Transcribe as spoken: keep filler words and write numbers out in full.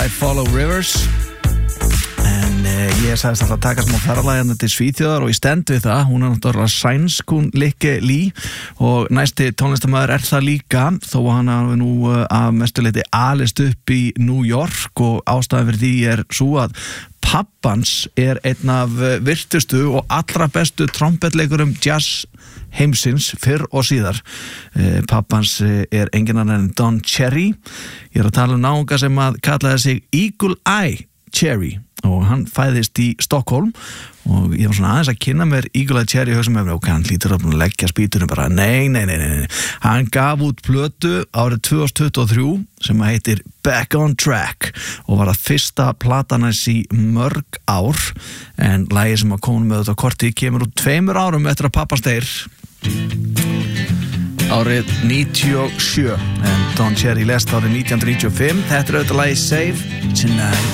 I Follow Rivers. En eh, ég sagðist alltaf að taka smá ferðalag til Svíþjóðar og ég stend við það. Hún er náttúrulega sænsk, hún Lykke Li, og næsti tónlistarmaður er það líka, þó hann hafi nú uh, að mestu leyti alist upp í New York, og ástæðan fyrir því er svo að pappans er einn af virtustu og allra bestu trompetleikurum jazz heimsins fyrr og síðar. Eh, pappans er enginn annar en Don Cherry. Ég er að tala um náunga sem að kallaði sig Eagle Eye Cherry, og hann fæðist í Stockholm, og ég var svona aðeins að kynna mér Eagle Eye Cherry og hugsa með mér, ok, hann lítur að leggja spýtunum bara, nei, nei, nei, nei, hann gaf út plötu árið tvö þúsund tuttugu og þrjú sem heitir Back on Track og var að fyrsta platan hans í mörg ár, en lagið sem að koma með þetta korti kemur út tveimur árum eftir að pappans deyr árið níutíu og sjö, en Don Cherry lest árið nítján hundruð níutíu og fimm. Þetta er auðvitað lagið Save Tonight.